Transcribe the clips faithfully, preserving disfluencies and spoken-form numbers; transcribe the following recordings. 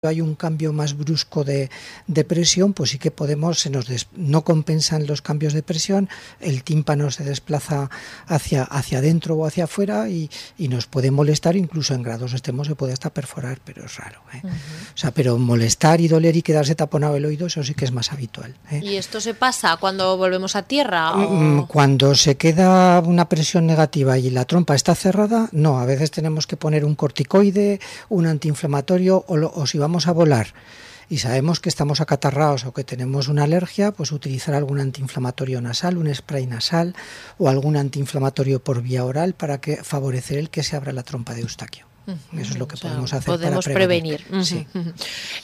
hay un cambio más brusco de, de presión, pues sí que podemos, se nos des, no compensan los cambios de presión, el tímpano se desplaza hacia, hacia adentro o hacia afuera y, y nos puede molestar, incluso en grados extremos se puede hasta perforar, pero es raro, ¿eh? Uh-huh. O sea, pero molestar y doler y quedarse taponado el oído, eso sí que es más habitual, ¿eh? ¿Y esto se pasa cuando volvemos a tierra? ¿O? Cuando se queda una presión negativa y la trompa está cerrada, no, a veces tenemos que poner un corticoide, un antiinflamatorio o, lo, o si vamos a volar y sabemos que estamos acatarrados o que tenemos una alergia, pues utilizar algún antiinflamatorio nasal, un spray nasal o algún antiinflamatorio por vía oral para que favorecer el que se abra la trompa de Eustaquio. Uh-huh. Eso es lo que o sea, podemos hacer podemos para prevenir. prevenir. Sí. Uh-huh.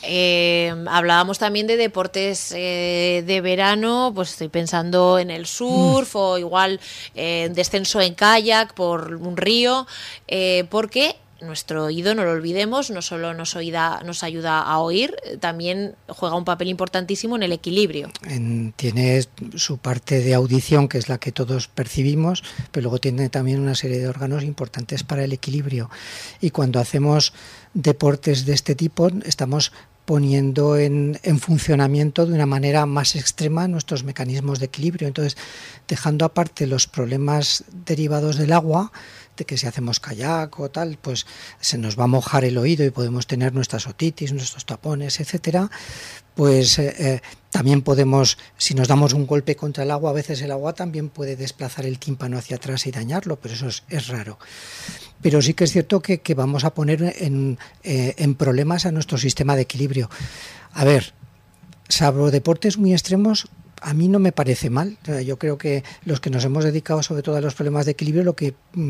eh, hablábamos también de deportes eh, de verano, pues estoy pensando en el surf uh. o igual eh, descenso en kayak por un río, eh, porque nuestro oído, no lo olvidemos, no solo nos, oída, nos ayuda a oír, también juega un papel importantísimo en el equilibrio. En, tiene su parte de audición, que es la que todos percibimos, pero luego tiene también una serie de órganos importantes para el equilibrio. Y cuando hacemos deportes de este tipo, estamos poniendo en, en funcionamiento de una manera más extrema nuestros mecanismos de equilibrio. Entonces, dejando aparte los problemas derivados del agua, de que si hacemos kayak o tal, pues se nos va a mojar el oído y podemos tener nuestras otitis, nuestros tapones, etcétera, pues eh, eh, también podemos, si nos damos un golpe contra el agua, a veces el agua también puede desplazar el tímpano hacia atrás y dañarlo, pero eso es, es raro. Pero sí que es cierto que, que vamos a poner en, eh, en problemas a nuestro sistema de equilibrio. A ver, salvo deportes muy extremos, a mí no me parece mal. Yo creo que los que nos hemos dedicado sobre todo a los problemas de equilibrio, lo que eh,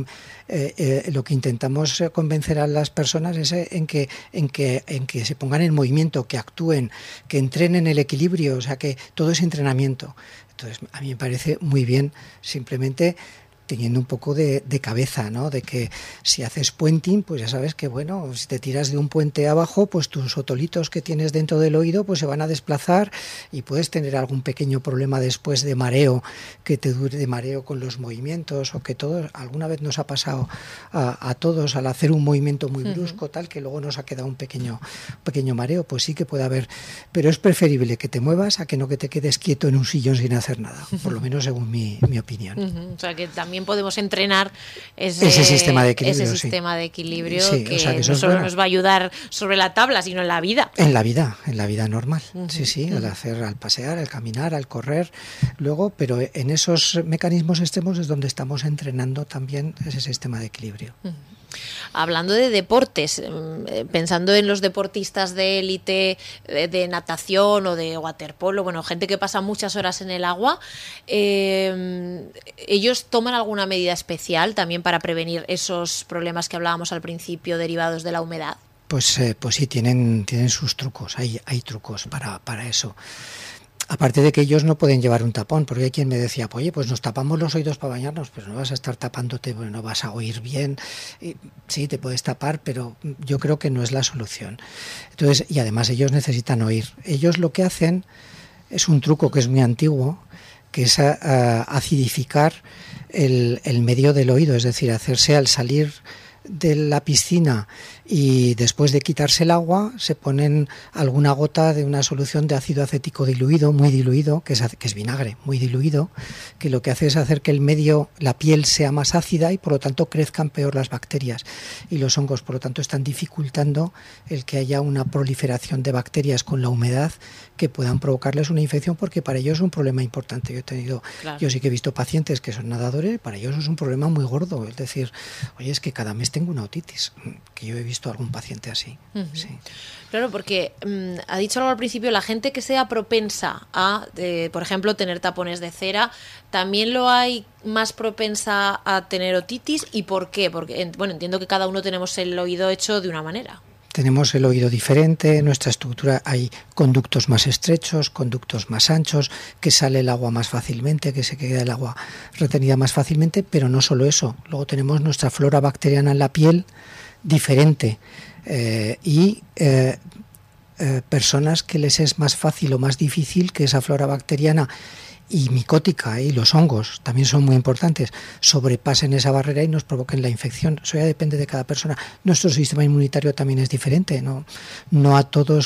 eh, lo que intentamos convencer a las personas es en que en que en que se pongan en movimiento, que actúen, que entrenen el equilibrio, o sea, que todo es entrenamiento. Entonces, a mí me parece muy bien, simplemente teniendo un poco de, de cabeza, ¿no? De que si haces puenting, pues ya sabes que, bueno, si te tiras de un puente abajo, pues tus otolitos que tienes dentro del oído pues se van a desplazar y puedes tener algún pequeño problema después de mareo, que te dure de mareo con los movimientos, o que todo, alguna vez nos ha pasado a, a todos al hacer un movimiento muy brusco, uh-huh. tal, que luego nos ha quedado un pequeño, pequeño mareo, pues sí que puede haber, pero es preferible que te muevas a que no que te quedes quieto en un sillón sin hacer nada, por lo menos según mi, mi opinión. Uh-huh. O sea, que también podemos entrenar ese, ese sistema de equilibrio, ese sistema sí. de equilibrio sí, que, o sea, que no solo nos va a ayudar sobre la tabla, sino en la vida. En la vida, en la vida normal, uh-huh. sí, sí, uh-huh. al hacer, al pasear, al caminar, al correr, luego, pero en esos mecanismos extremos es donde estamos entrenando también ese sistema de equilibrio. Uh-huh. Hablando de deportes, pensando en los deportistas de élite, de natación o de waterpolo, bueno, gente que pasa muchas horas en el agua, eh, ¿ellos toman alguna medida especial también para prevenir esos problemas que hablábamos al principio derivados de la humedad? Pues, eh, pues sí, tienen, tienen sus trucos, hay, hay trucos para, para eso. Aparte de que ellos no pueden llevar un tapón, porque hay quien me decía, oye, pues nos tapamos los oídos para bañarnos, pero no vas a estar tapándote, bueno, no vas a oír bien. Y, sí, te puedes tapar, pero yo creo que no es la solución. Entonces, y además ellos necesitan oír. Ellos lo que hacen es un truco que es muy antiguo, que es a, a acidificar el, el medio del oído, es decir, hacerse al salir de la piscina y después de quitarse el agua se ponen alguna gota de una solución de ácido acético diluido, muy diluido, que es, que es vinagre, muy diluido, que lo que hace es hacer que el medio, la piel sea más ácida y por lo tanto crezcan peor las bacterias y los hongos, por lo tanto están dificultando el que haya una proliferación de bacterias con la humedad que puedan provocarles una infección, porque para ellos es un problema importante. Yo he tenido, claro. yo sí que he visto pacientes que son nadadores, para ellos es un problema muy gordo, es decir, oye, es que cada mes tengo una otitis, que yo he visto algún paciente así. Uh-huh. Sí. Claro, porque um, ha dicho algo al principio, la gente que sea propensa a, eh, por ejemplo, tener tapones de cera, también lo hay más propensa a tener otitis. ¿Y por qué? Porque, bueno, entiendo que cada uno tenemos el oído hecho de una manera. Tenemos el oído diferente, en nuestra estructura hay conductos más estrechos, conductos más anchos, que sale el agua más fácilmente, que se queda el agua retenida más fácilmente, pero no solo eso, luego tenemos nuestra flora bacteriana en la piel diferente eh, y eh, eh, personas que les es más fácil o más difícil que esa flora bacteriana y micótica, y los hongos también son muy importantes, sobrepasen esa barrera y nos provoquen la infección. Eso ya depende de cada persona. Nuestro sistema inmunitario también es diferente, no, no a todos